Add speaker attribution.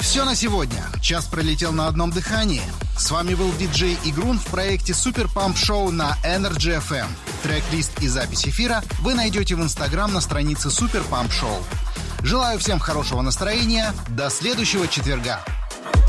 Speaker 1: все на сегодня. Час пролетел на одном дыхании. С вами был диджей Игрун в проекте Super Pump Show на Energy FM. Трек-лист и запись эфира вы найдете в Instagram на странице Super Pump Show. Желаю всем хорошего настроения. До следующего четверга.